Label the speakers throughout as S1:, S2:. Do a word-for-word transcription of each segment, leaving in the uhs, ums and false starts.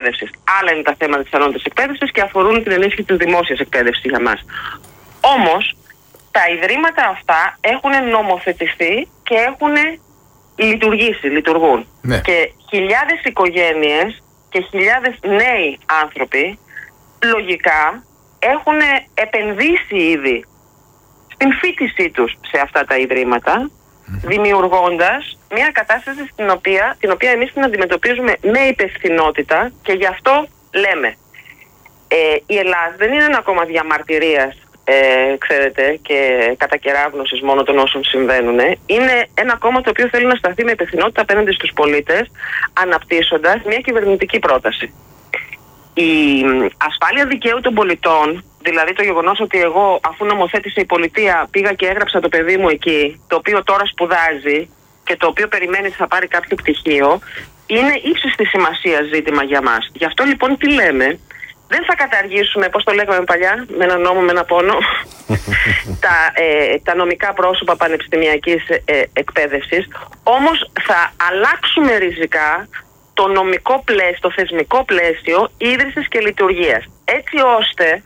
S1: εκπαίδευσης. Άλλα είναι τα θέματα της ανώτατης εκπαίδευσης και αφορούν την ενίσχυση της δημόσιας εκπαίδευσης για μας. Όμως, τα ιδρύματα αυτά έχουν νομοθετηθεί και έχουν λειτουργήσει, λειτουργούν.
S2: Ναι.
S1: Και χιλιάδες οικογένειες και χιλιάδες νέοι άνθρωποι λογικά έχουν επενδύσει ήδη στην φοιτησή τους σε αυτά τα ιδρύματα, mm-hmm. δημιουργώντας μια κατάσταση στην οποία, την οποία εμείς την αντιμετωπίζουμε με υπευθυνότητα και γι' αυτό λέμε ε, η Ελλάδα δεν είναι ένα κόμμα διαμαρτυρίας, ε, ξέρετε, και κατακεράβνωσης μόνο των όσων συμβαίνουν. Είναι ένα κόμμα το οποίο θέλει να σταθεί με υπευθυνότητα απέναντι στους πολίτες, αναπτύσσοντας μια κυβερνητική πρόταση. Η ασφάλεια δικαίου των πολιτών, δηλαδή το γεγονός ότι εγώ, αφού νομοθέτησε η πολιτεία, πήγα και έγραψα το παιδί μου εκεί, το οποίο τώρα σπουδάζει και το οποίο περιμένει ότι θα πάρει κάποιο πτυχίο, είναι ύψης της σημασίας ζήτημα για μας. Γι' αυτό λοιπόν τι λέμε, δεν θα καταργήσουμε, πώς το λέγαμε παλιά, με ένα νόμο, με ένα πόνο, τα, ε, τα νομικά πρόσωπα πανεπιστημιακής ε, εκπαίδευσης, όμως θα αλλάξουμε ριζικά το νομικό πλαίσιο, το θεσμικό πλαίσιο ίδρυσης και λειτουργίας. Έτσι ώστε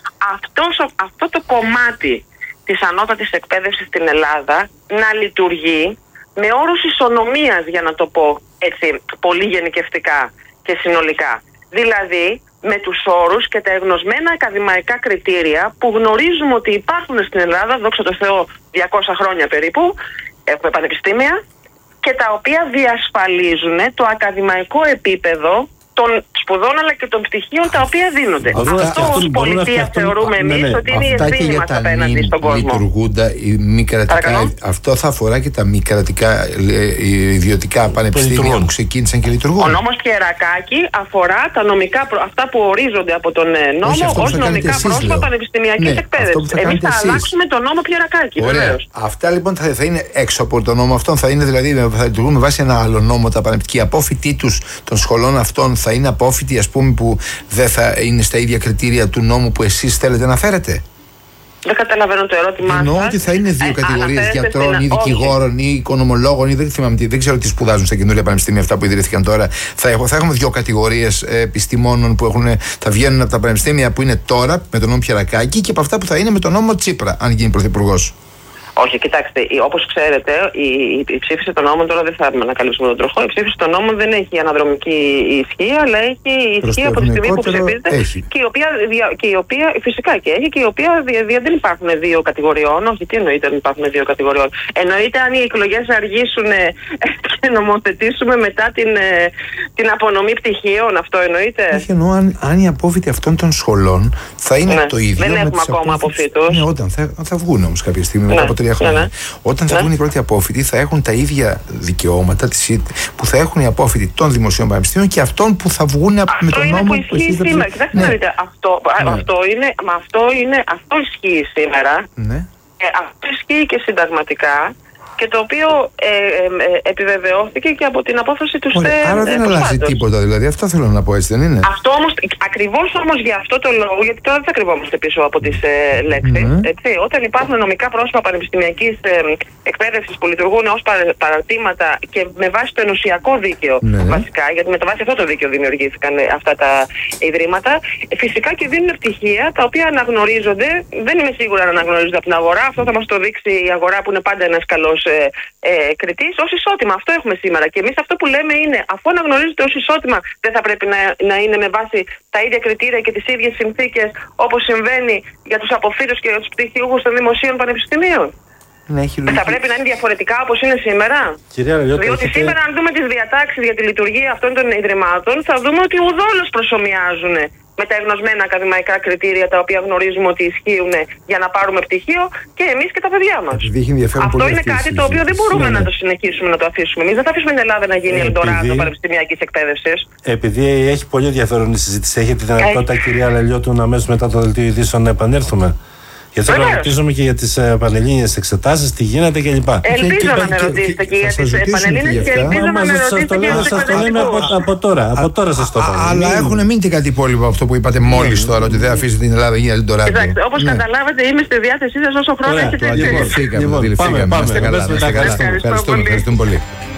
S1: αυτός, αυτό το κομμάτι της ανώτατης εκπαίδευσης στην Ελλάδα να λειτουργεί με όρους ισονομίας, για να το πω έτσι πολύ γενικευτικά και συνολικά. Δηλαδή με τους όρους και τα εγνωσμένα ακαδημαϊκά κριτήρια που γνωρίζουμε ότι υπάρχουν στην Ελλάδα, δόξα τω Θεώ, διακόσια χρόνια περίπου, έχουμε πανεπιστήμια, και τα οποία διασφαλίζουν το ακαδημαϊκό επίπεδο των σπουδών αλλά και των πτυχίων τα οποία δίνονται.
S2: Αυτά,
S1: αυτό ως πολιτεία θεωρούμε εμείς ναι, ναι. ότι είναι η ευθύνη μας απέναντι στον κόσμο.
S2: Λειτουργούντα, μη κρατικά, αυτό θα αφορά και τα μη κρατικά ιδιωτικά πανεπιστήμια που ξεκίνησαν και λειτουργούν.
S1: Ο νόμος Πιερακάκη αφορά τα νομικά, αυτά που ορίζονται από τον νόμο ως νομικά πρόσωπα πανεπιστημιακής ναι, εκπαίδευσης. Εμείς θα εσείς. αλλάξουμε τον νόμο Πιερακάκη. Βεβαίως.
S2: Αυτά λοιπόν θα, θα είναι έξω από τον νόμο αυτόν, θα είναι δηλαδή, θα λειτουργούν με βάση ένα άλλο νόμο τα πανεπιστήμια. Οι απόφοιτοι τους των σχολών αυτών θα είναι απόφοιτοι, ας πούμε, που δεν θα είναι στα ίδια κριτήρια του νόμου που εσείς θέλετε να φέρετε.
S1: Δεν καταλαβαίνω το ερώτημά σας.
S2: Εννοώ ότι θα είναι δύο ε, κατηγορίες γιατρών στην... ή δικηγόρων ή οικονομολόγων ή δεν, θυμάμαι, δεν ξέρω τι σπουδάζουν στα καινούργια πανεπιστήμια αυτά που ιδρύθηκαν τώρα. Θα, έχω, θα έχουμε δύο κατηγορίες επιστημόνων που έχουν, θα βγαίνουν από τα πανεπιστήμια που είναι τώρα με τον νόμο Πιερακάκη και από αυτά που θα είναι με τον νόμο Τσίπρα, αν γίνει πρωθυπουργός.
S1: Όχι, κοιτάξτε, όπως ξέρετε, η, η, η ψήφιση των νόμων, τώρα δεν θα ανακαλύψουμε τον τροχό, η ψήφιση των νόμων δεν έχει αναδρομική ισχύ, αλλά έχει ισχύ από τη στιγμή που ψηφίζεται και η, οποία, και η οποία, φυσικά και έχει, και η οποία δια, δια, δεν υπάρχουν δύο κατηγοριών. Όχι, τι εννοείται δεν υπάρχουν δύο κατηγοριών. Εννοείται αν οι εκλογές αργήσουν και νομοθετήσουμε μετά την, την απονομή πτυχίων, αυτό εννοείται.
S2: Όχι, εννοώ αν, αν οι απόφοιτοι αυτών των σχολών θα είναι ναι, το ίδιο.
S1: Δεν έχουμε ακόμα αποφύτους.
S2: Ναι, όταν θα, θα βγουν όμως κάποια στιγμή μετά από τρία χρόνια. Ναι, ναι. Όταν θα ναι. βγουν οι πρώτοι απόφοιτοι, θα έχουν τα ίδια δικαιώματα που θα έχουν οι απόφοιτοι των δημοσίων πανεπιστήμιων και αυτών που θα βγουν αυτό με τον νόμο
S1: που ισχύει που σήμερα. Κοιτάξτε, ναι. αυτό, ναι. αυτό, είναι, αυτό, είναι, αυτό ισχύει σήμερα.
S2: Ναι.
S1: Ε, αυτό ισχύει και συνταγματικά. Και το οποίο ε, ε, ε, επιβεβαιώθηκε και από την απόφαση του ΣΤΕ.
S2: Άρα δεν ε, αλλάζει τίποτα, δηλαδή. Αυτό θέλω να πω, έτσι δεν είναι.
S1: Αυτό όμως, ακριβώς όμως για αυτό το λόγο, γιατί τώρα δεν θα κρυβόμαστε πίσω από τις ε, λέξεις. Mm-hmm. Έτσι, όταν υπάρχουν νομικά πρόσωπα πανεπιστημιακής ε, εκπαίδευσης που λειτουργούν ως παρα, παρατήματα και με βάση το ενωσιακό δίκαιο mm-hmm. βασικά, γιατί με το βάση αυτό το δίκαιο δημιουργήθηκαν αυτά τα ιδρύματα, φυσικά και δίνουν πτυχία τα οποία αναγνωρίζονται. Δεν είμαι σίγουρα να αναγνωρίζονται από την αγορά. Αυτό θα μας το δείξει η αγορά που είναι πάντα ένας καλός Ε, ε, κριτής ως ισότιμα. Αυτό έχουμε σήμερα. Και εμείς αυτό που λέμε είναι, αφού αναγνωρίζεται ως ισότιμα, δεν θα πρέπει να, να είναι με βάση τα ίδια κριτήρια και τις ίδιες συνθήκες όπως συμβαίνει για τους αποφύτους και για τους πτυχιούχους των δημοσίων πανεπιστημίων.
S2: Ναι,
S1: δεν θα πρέπει να είναι διαφορετικά όπως είναι σήμερα.
S3: Κυρία Λελιώτη,
S1: διότι
S3: έχετε...
S1: σήμερα, αν δούμε τις διατάξεις για τη λειτουργία αυτών των ιδρυμάτων, θα δούμε ότι ουδόλως προσομοιάζουν με τα εγνωσμένα ακαδημαϊκά κριτήρια τα οποία γνωρίζουμε ότι ισχύουν για να πάρουμε πτυχίο και εμείς και τα παιδιά μας. Αυτό είναι κάτι το οποίο δεν μπορούμε ναι, ναι. να το συνεχίσουμε να το αφήσουμε. Εμείς δεν θα αφήσουμε την Ελλάδα να γίνει Ελντοράδο πανεπιστημιακής εκπαίδευσης.
S3: Επειδή έχει πολύ ενδιαφέρον η συζήτηση, έχετε τη δυνατότητα, έχει... κυρία Λελιώτου, αμέσως μετά το δελτίο ειδήσεων να επανέλθουμε. Γιατί θα ρωτήσουμε και για τις πανελλήνιες εξετάσεις, τι γίνεται κλπ.
S1: Ελπίζω να με ρωτήσετε και για τις πανελλήνιες και ελπίζω να με ρωτήσετε και για τους εκπαιδευτικούς.
S3: Από τώρα, από τώρα σας το είπα.
S2: Αλλά έχουν μείνει και κάτι υπόλοιπο αυτό που είπατε μόλις τώρα, ότι δεν αφήσετε την Ελλάδα για την Ελντοράδο.
S1: Κοιτάξτε, όπως καταλάβατε, είμαι στη διάθεσή σας όσο χρόνο έχετε.
S2: Πάμε, πάμε. Ευχαριστούμε πολύ.